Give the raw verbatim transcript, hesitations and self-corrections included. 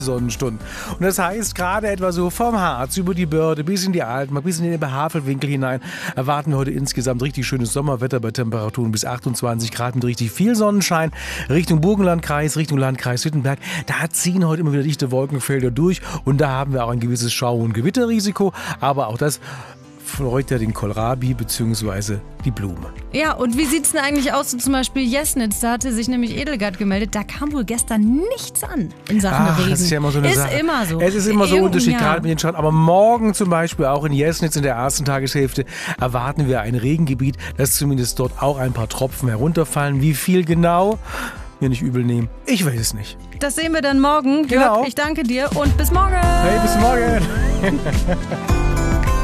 Sonnenstunden. Und das heißt, gerade etwa so vom Harz über die Börde bis in die Altmark, bis in den Havelwinkel hinein, erwarten wir heute insgesamt richtig schönes Sommerwetter bei Temperaturen bis achtundzwanzig Grad mit richtig viel Sonnenschein. Richtung Burgenlandkreis, Richtung Landkreis Hüttenberg, da ziehen heute immer wieder dichte Wolkenfelder durch und da haben wir auch ein gewisses Schau- und Gewitterrisiko, aber auch das freut ja den Kohlrabi bzw. die Blume. Ja, und wie sieht es denn eigentlich aus, so zum Beispiel Jesnitz? Da hatte sich nämlich Edelgard gemeldet, da kam wohl gestern nichts an in Sachen Ach, Regen. das ist ja immer so eine ist Sache. immer so. Es ist immer so Irgend- unterschiedlich, ja. gerade mit den Schatten. Aber morgen zum Beispiel auch in Jesnitz in der ersten Tageshälfte erwarten wir ein Regengebiet, dass zumindest dort auch ein paar Tropfen herunterfallen. Wie viel genau? Mir nicht übel nehmen. Ich weiß es nicht. Das sehen wir dann morgen. Genau. Jörg, ich danke dir und bis morgen. Hey, bis morgen.